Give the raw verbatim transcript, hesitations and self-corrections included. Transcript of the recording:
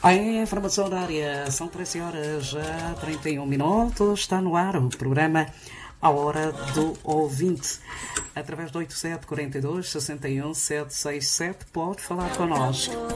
A informação da área, são treze horas já trinta e um minutos, está no ar o programa A Hora do Ouvinte. Através do oito sete quatro dois, seis um, sete seis sete pode falar connosco.